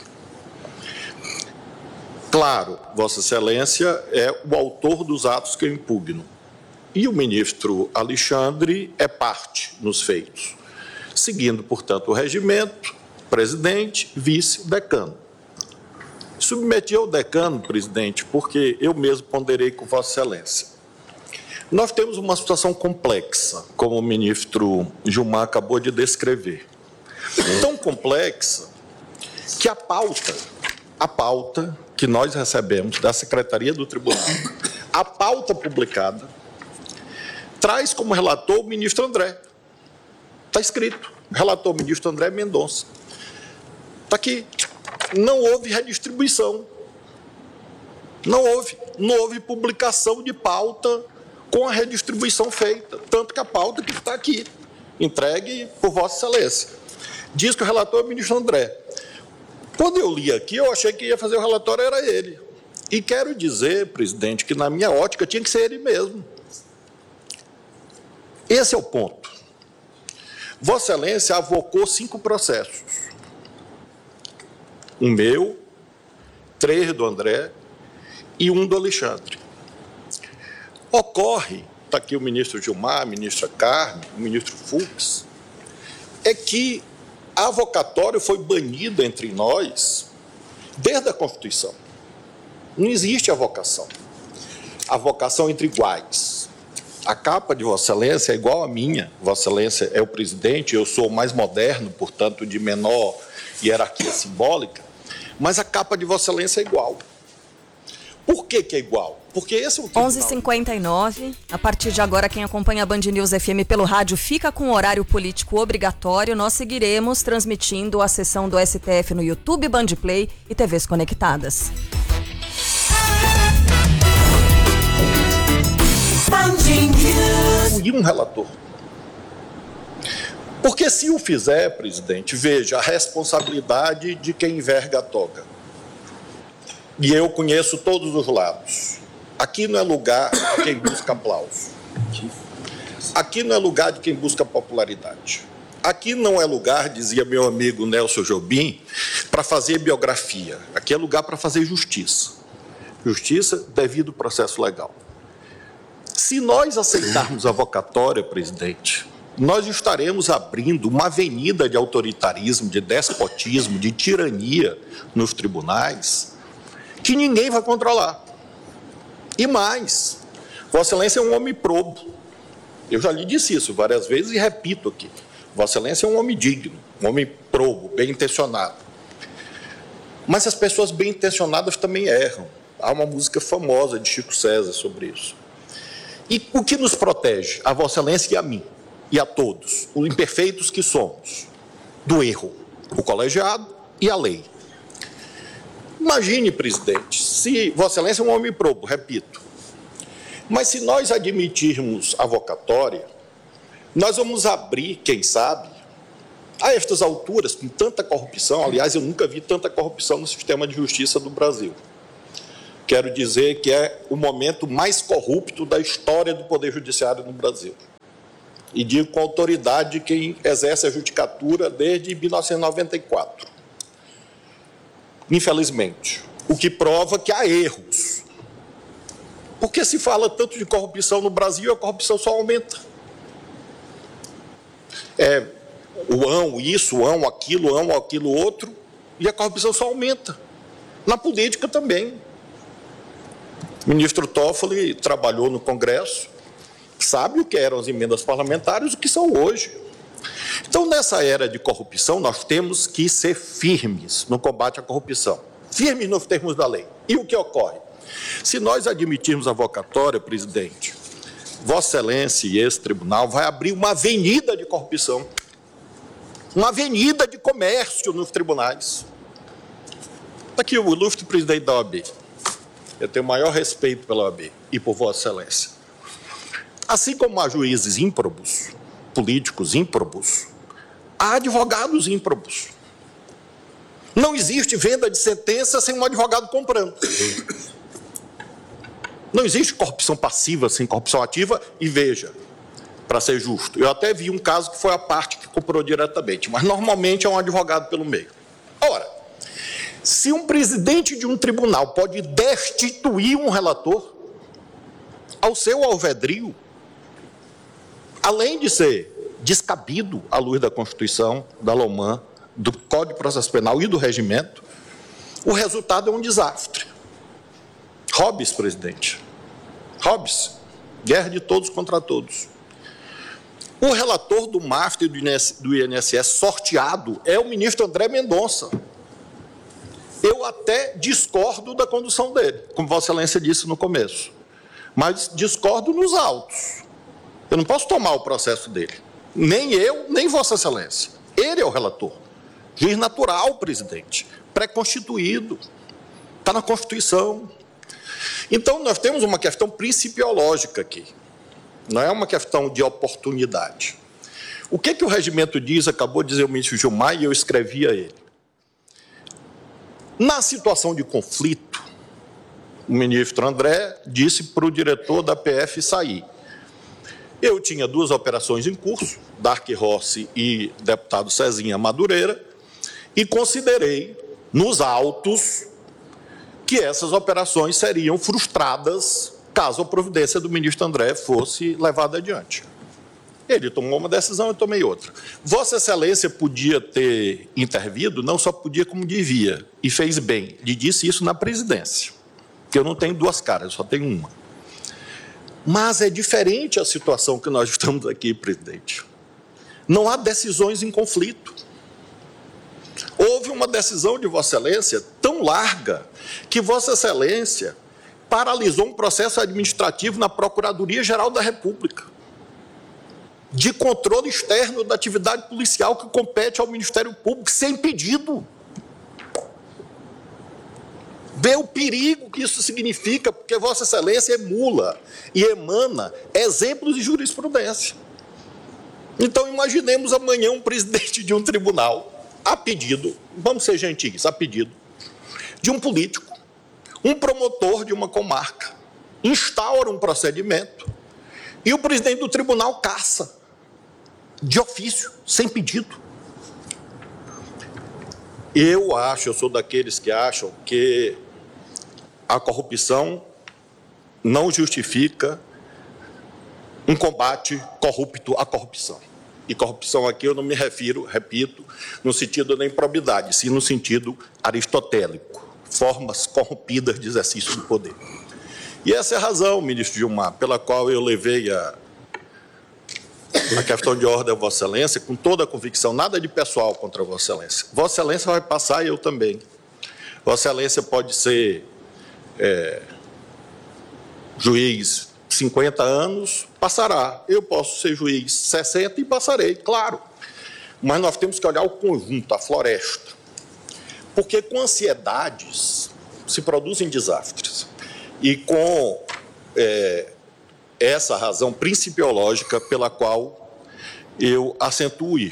Claro, Vossa Excelência é o autor dos atos que eu impugno. E o ministro Alexandre é parte nos feitos, seguindo, portanto, o regimento, presidente, vice, decano. Submeti ao decano, presidente, porque eu mesmo ponderei com Vossa Excelência. Nós temos uma situação complexa, como o ministro Gilmar acabou de descrever. Tão complexa que a pauta, a pauta que nós recebemos da Secretaria do Tribunal, a pauta publicada, traz como relator o ministro André. Está escrito, relator o ministro André Mendonça. Está aqui. Não houve redistribuição. Não houve. Não houve publicação de pauta com a redistribuição feita. Tanto que a pauta que está aqui, entregue por Vossa Excelência. Diz que o relator é o ministro André. Quando eu li aqui, eu achei que ia fazer o relatório, era ele. E quero dizer, presidente, que na minha ótica tinha que ser ele mesmo. Esse é o ponto. Vossa Excelência avocou cinco processos. Um meu, três do André e um do Alexandre. Ocorre, está aqui o ministro Gilmar, a ministra Carmen, o ministro Fux, é que a avocatória foi banida entre nós desde a Constituição. Não existe avocação. Avocação entre iguais. A capa de Vossa Excelência é igual à minha. Vossa Excelência é o presidente, eu sou o mais moderno, portanto, de menor hierarquia simbólica, mas a capa de Vossa Excelência é igual. Por que que é igual? Porque esse é o tribunal. onze e cinquenta e nove, a partir de agora, quem acompanha a Band News F M pelo rádio fica com horário político obrigatório. Nós seguiremos transmitindo a sessão do S T F no YouTube, Band Play e T Vs conectadas. E um relator. Porque se o fizer, presidente, veja a responsabilidade de quem enverga a toga. E eu conheço todos os lados. Aqui não é lugar de quem busca aplauso. Aqui não é lugar de quem busca popularidade. Aqui não é lugar, dizia meu amigo Nelson Jobim, para fazer biografia. Aqui é lugar para fazer justiça. Justiça devido ao processo legal. Se nós aceitarmos a avocatória, presidente, nós estaremos abrindo uma avenida de autoritarismo, de despotismo, de tirania nos tribunais, que ninguém vai controlar. E mais, Vossa Excelência é um homem probo. Eu já lhe disse isso várias vezes e repito aqui. Vossa Excelência é um homem digno, um homem probo, bem intencionado. Mas as pessoas bem intencionadas também erram. Há uma música famosa de Chico César sobre isso. E o que nos protege? A Vossa Excelência e a mim, e a todos, os imperfeitos que somos, do erro, o colegiado e a lei. Imagine, presidente, se Vossa Excelência é um homem probo, repito, mas se nós admitirmos a avocatória, nós vamos abrir, quem sabe, A estas alturas, com tanta corrupção, aliás, eu nunca vi tanta corrupção no sistema de justiça do Brasil. Quero dizer que é o momento mais corrupto da história do Poder Judiciário no Brasil. E digo com autoridade de quem exerce a judicatura desde mil novecentos e noventa e quatro. Infelizmente, o que prova que há erros. Porque se fala tanto de corrupção no Brasil, a corrupção só aumenta. É o ão isso, o ão aquilo, o ão aquilo outro, e a corrupção só aumenta. Na política também. O ministro Toffoli trabalhou no Congresso, sabe o que eram as emendas parlamentares e o que são hoje. Então, nessa era de corrupção, nós temos que ser firmes no combate à corrupção. Firmes nos termos da lei. E o que ocorre? Se nós admitirmos a vocatória, presidente, Vossa Excelência e esse tribunal vai abrir uma avenida de corrupção. Uma avenida de comércio nos tribunais. Aqui o ilustre presidente da O A B. Eu tenho o maior respeito pela O A B e por Vossa Excelência. Assim como há juízes ímprobos, políticos ímprobos, há advogados ímprobos. Não existe venda de sentença sem um advogado comprando. Não existe corrupção passiva sem corrupção ativa, e veja, para ser justo, eu até vi um caso que foi a parte que comprou diretamente, mas normalmente é um advogado pelo meio. Ora, se um presidente de um tribunal pode destituir um relator ao seu alvedrio, além de ser descabido à luz da Constituição, da LOMAN, do Código de Processo Penal e do Regimento, o resultado é um desastre. Hobbes, presidente. Hobbes. Guerra de todos contra todos. O relator do MAFT e do I N S S sorteado é o ministro André Mendonça. Eu até discordo da condução dele, como Vossa Excelência disse no começo, mas discordo nos autos. Eu não posso tomar o processo dele. Nem eu, nem Vossa Excelência. Ele é o relator. Juiz natural, presidente. Pré-constituído. Está na Constituição. Então, nós temos uma questão principiológica aqui. Não é uma questão de oportunidade. O que, que o regimento diz, acabou de dizer o ministro Gilmar, e eu escrevi a ele. Na situação de conflito, o ministro André disse para o diretor da P F sair. Eu tinha duas operações em curso, Dark Rossi e deputado Cezinha Madureira, e considerei, nos autos, que essas operações seriam frustradas caso a providência do ministro André fosse levada adiante. Ele tomou uma decisão, eu tomei outra. Vossa Excelência podia ter intervido, não só podia, como devia, e fez bem. Lhe disse isso na presidência, que eu não tenho duas caras, eu só tenho uma. Mas é diferente a situação que nós estamos aqui, presidente. Não há decisões em conflito. Houve uma decisão de Vossa Excelência tão larga que Vossa Excelência paralisou um processo administrativo na Procuradoria-Geral da República, de controle externo da atividade policial que compete ao Ministério Público, sem pedido. Vê o perigo que isso significa, porque Vossa Excelência emula e emana exemplos de jurisprudência. Então, imaginemos amanhã um presidente de um tribunal, a pedido, vamos ser gentis, a pedido de um político, um promotor de uma comarca, instaura um procedimento e o presidente do tribunal caça, de ofício, sem pedido. Eu acho, eu sou daqueles que acham que a corrupção não justifica um combate corrupto à corrupção. E corrupção aqui eu não me refiro, repito, no sentido da improbidade, sim no sentido aristotélico, formas corrompidas de exercício do poder. E essa é a razão, ministro Gilmar, pela qual eu levei a, a questão de ordem a Vossa Excelência com toda a convicção, nada de pessoal contra Vossa Excelência. Vossa Excelência vai passar e eu também. Vossa Excelência pode ser é, juiz cinquenta anos, passará. Eu posso ser juiz sessenta e passarei, claro. Mas nós temos que olhar o conjunto, a floresta. Porque com ansiedades se produzem desastres. E com é, essa razão principiológica pela qual eu acentuo isto.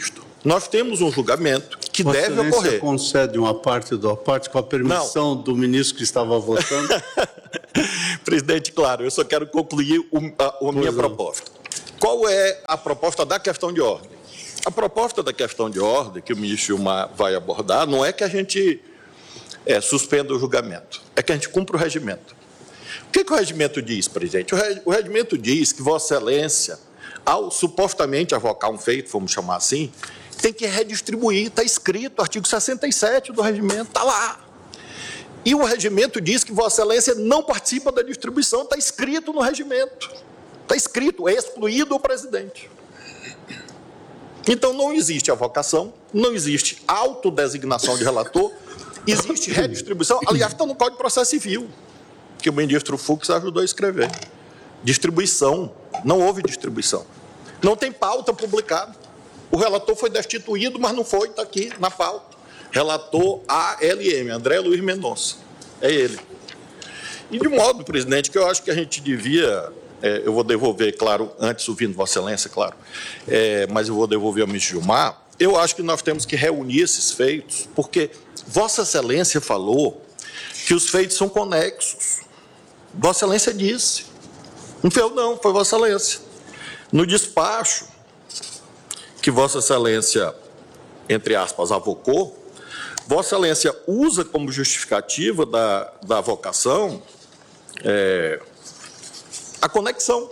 Nós temos um julgamento que Vossa deve Excelência ocorrer. concede uma parte da parte com a permissão Não. do ministro que estava votando? Presidente, claro, eu só quero concluir o, a, a minha não. proposta. Qual é a proposta da questão de ordem? A proposta da questão de ordem que o ministro Gilmar vai abordar não é que a gente é, suspenda o julgamento, é que a gente cumpra o regimento. O que, que o regimento diz, presidente? O, reg, o regimento diz que Vossa Excelência, ao supostamente avocar um feito, vamos chamar assim, tem que redistribuir, está escrito, artigo sessenta e sete do regimento, está lá. E o regimento diz que Vossa Excelência não participa da distribuição, está escrito no regimento. Está escrito, é excluído o presidente. Então, não existe avocação, não existe autodesignação de relator, existe redistribuição. Aliás, está no Código de Processo Civil, que o ministro Fux ajudou a escrever. Distribuição, não houve distribuição. Não tem pauta publicada. O relator foi destituído, mas não foi, está aqui na pauta. Relator A L M, André Luiz Mendonça. É ele. E de modo, presidente, que eu acho que a gente devia... É, eu vou devolver, claro, antes ouvindo Vossa Excelência, claro, é, mas eu vou devolver ao ministro Gilmar. Eu acho que nós temos que reunir esses feitos, porque Vossa Excelência falou que os feitos são conexos. Vossa Excelência disse. Não foi eu, não, foi Vossa Excelência. No despacho que Vossa Excelência, entre aspas, avocou, Vossa Excelência usa como justificativa da, da avocação é, a conexão.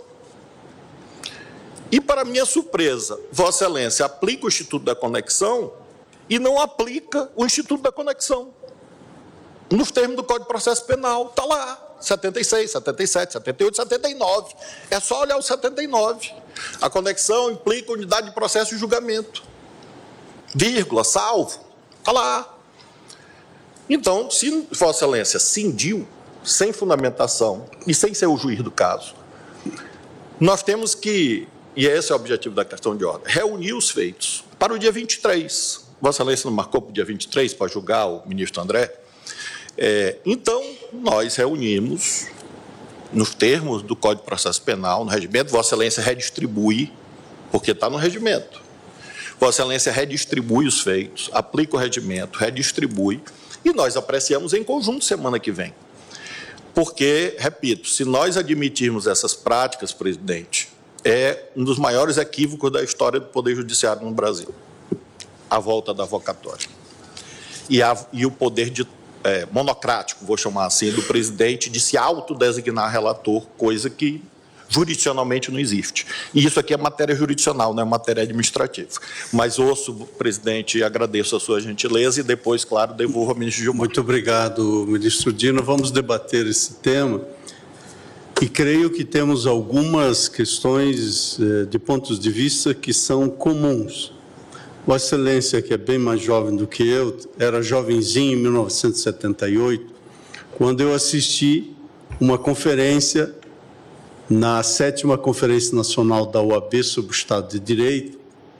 E, para minha surpresa, Vossa Excelência aplica o Instituto da Conexão e não aplica o Instituto da Conexão. Nos termos do Código de Processo Penal, está lá, setenta e seis, setenta e sete, setenta e oito, setenta e nove. É só olhar o setenta e nove. A conexão implica unidade de processo e julgamento. Vírgula, salvo, está lá. Então, se Vossa Excelência cindiu, sem fundamentação e sem ser o juiz do caso, nós temos que, e esse é o objetivo da questão de ordem, reunir os feitos para o dia vinte e três. Vossa Excelência não marcou para o dia vinte e três para julgar o ministro André? É, então, nós reunimos, nos termos do Código de Processo Penal, no regimento, Vossa Excelência redistribui, porque está no regimento. Vossa Excelência redistribui os feitos, aplica o regimento, redistribui, e nós apreciamos em conjunto semana que vem. Porque, repito, se nós admitirmos essas práticas, presidente, é um dos maiores equívocos da história do Poder Judiciário no Brasil. A volta da avocatória. E, a, e o poder de, é, monocrático, vou chamar assim, do presidente de se autodesignar relator, coisa que jurisdicionalmente não existe. E isso aqui é matéria jurisdicional, não é matéria administrativa. Mas ouço, presidente, e agradeço a sua gentileza e depois, claro, devolvo ao ministro Gilmar. Muito obrigado, ministro Dino. Vamos debater esse tema. E creio que temos algumas questões eh, de pontos de vista que são comuns. Vossa Excelência, que é bem mais jovem do que eu, era jovenzinho em mil novecentos e setenta e oito, quando eu assisti uma conferência na sétima Conferência Nacional da O A B sobre o Estado de Direito,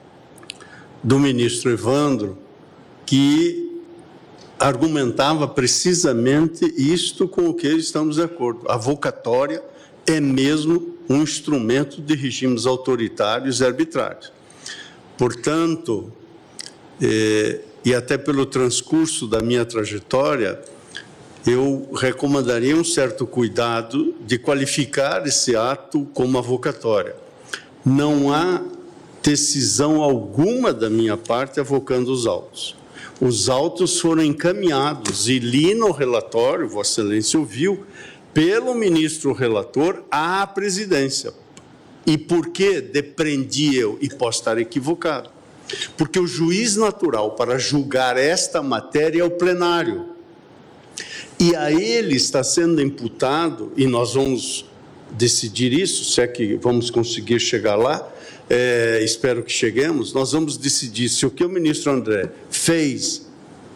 do ministro Evandro, que argumentava precisamente isto com o que estamos de acordo. A avocatória é mesmo um instrumento de regimes autoritários e arbitrários. Portanto, eh, e até pelo transcurso da minha trajetória, eu recomendaria um certo cuidado de qualificar esse ato como avocatória. Não há decisão alguma da minha parte avocando os autos. Os autos foram encaminhados e li no relatório, Vossa Excelência ouviu, pelo ministro relator à presidência. E por que depreendi eu, e posso estar equivocado? Porque o juiz natural para julgar esta matéria é o plenário. E a ele está sendo imputado, e nós vamos decidir isso, se é que vamos conseguir chegar lá, é, espero que cheguemos, nós vamos decidir se o que o ministro André fez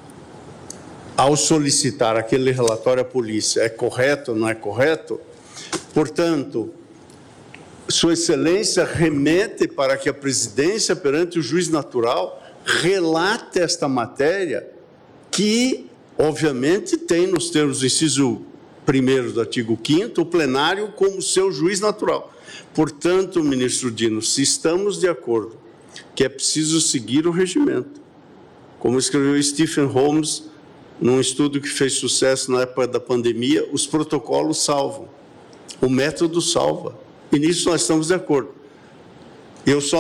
ao solicitar aquele relatório à polícia é correto ou não é correto. Portanto, Sua Excelência remete para que a presidência, perante o juiz natural, relate esta matéria que, obviamente, tem nos termos do inciso primeiro do artigo quinto, o plenário como seu juiz natural. Portanto, ministro Dino, se estamos de acordo que é preciso seguir o regimento. Como escreveu Stephen Holmes, num estudo que fez sucesso na época da pandemia, os protocolos salvam, o método salva. E nisso nós estamos de acordo. Eu só